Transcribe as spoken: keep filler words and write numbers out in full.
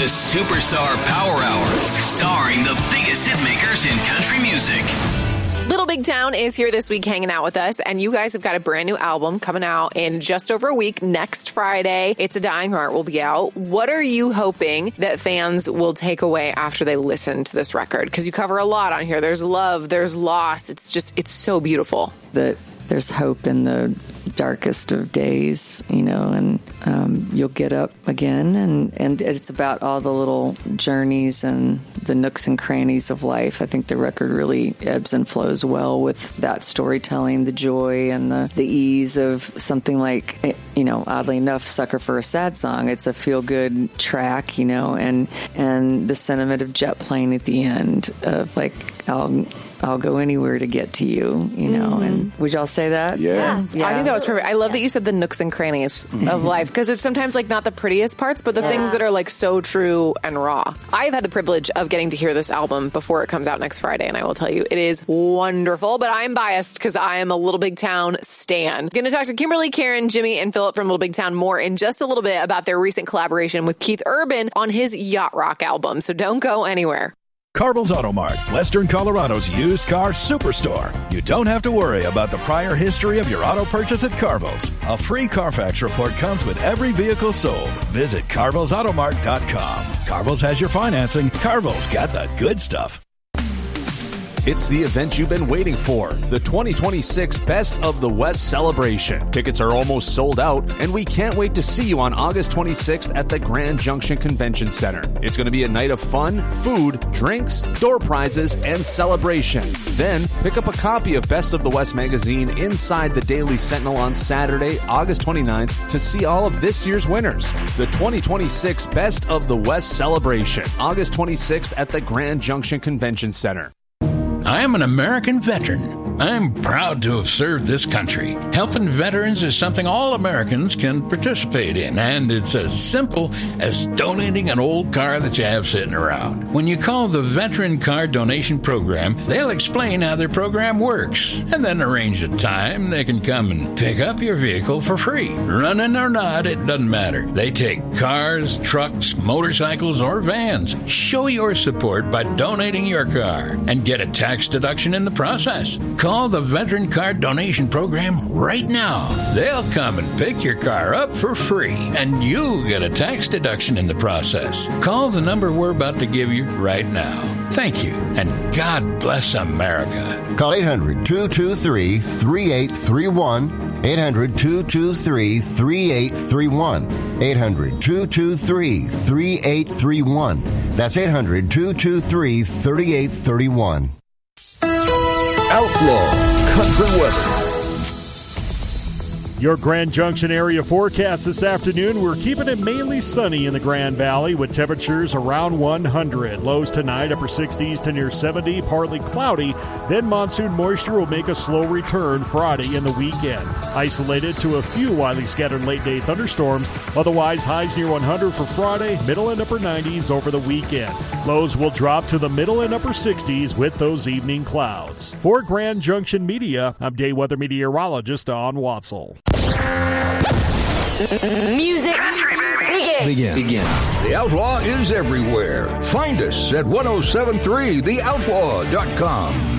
The Superstar Power Hour, starring the biggest hit makers in country music. Little Big Town is here this week hanging out with us, and you guys have got a brand new album coming out in just over a week. Next Friday, It's a Dying Heart will be out. What are you hoping that fans will take away after they listen to this record? Because you cover a lot on here. There's love, there's loss. It's just, it's so beautiful. That there's hope in the darkest of days, you know, and um, you'll get up again. And, and it's about all the little journeys and the nooks and crannies of life. I think the record really ebbs and flows well with that storytelling, the joy and the, the ease of something like, you know, oddly enough, Sucker for a Sad Song. It's a feel-good track, you know, and, and the sentiment of jet plane at the end of like, I'll... I'll go anywhere to get to you, you know. Mm-hmm. And would y'all say that? Yeah. yeah. I think that was perfect. I love yeah. that you said the nooks and crannies of life, because it's sometimes like not the prettiest parts, but the yeah. things that are like so true and raw. I've had the privilege of getting to hear this album before it comes out next Friday, and I will tell you, it is wonderful, but I'm biased because I am a Little Big Town stan. Going to talk to Kimberly, Karen, Jimmy, and Philip from Little Big Town more in just a little bit about their recent collaboration with Keith Urban on his Yacht Rock album, so don't go anywhere. Carville's Auto Mart, Western Colorado's used car superstore. You don't have to worry about the prior history of your auto purchase at Carville's. A free Carfax report comes with every vehicle sold. Visit Carville's Auto Mart dot com. Carville's has your financing. Carville's got the good stuff. It's the event you've been waiting for, the twenty twenty-six Best of the West celebration. Tickets are almost sold out, and we can't wait to see you on August twenty-sixth at the Grand Junction Convention Center. It's going to be a night of fun, food, drinks, door prizes, and celebration. Then, pick up a copy of Best of the West magazine inside the Daily Sentinel on Saturday, August twenty-ninth, to see all of this year's winners. The twenty twenty-six Best of the West celebration, August twenty-sixth at the Grand Junction Convention Center. I am an American veteran. I'm proud to have served this country. Helping veterans is something all Americans can participate in, and it's as simple as donating an old car that you have sitting around. When you call the Veteran Car Donation Program, they'll explain how their program works, and then arrange a time they can come and pick up your vehicle for free. Running or not, it doesn't matter. They take cars, trucks, motorcycles, or vans. Show your support by donating your car and get a tax deduction in the process. Call the Veteran Car Donation Program right now. They'll come and pick your car up for free, and you get a tax deduction in the process. Call the number we're about to give you right now. Thank you, and God bless America. Call eight hundred, two two three, three eight three one. eight hundred, two two three, three eight three one. eight hundred, two two three, three eight three one. That's eight hundred, two two three, three eight three one. Outlaw Country Weather. Your Grand Junction area forecast this afternoon. We're keeping it mainly sunny in the Grand Valley with temperatures around one hundred. Lows tonight, upper sixties to near seventy, partly cloudy. Then monsoon moisture will make a slow return Friday in the weekend. Isolated to a few widely scattered late-day thunderstorms. Otherwise, highs near one hundred for Friday, middle and upper nineties over the weekend. Lows will drop to the middle and upper sixties with those evening clouds. For Grand Junction Media, I'm day weather meteorologist Don Watzel. Music begin. Begin. Begin. The Outlaw is everywhere. Find us at ten seventy-three the outlaw dot com.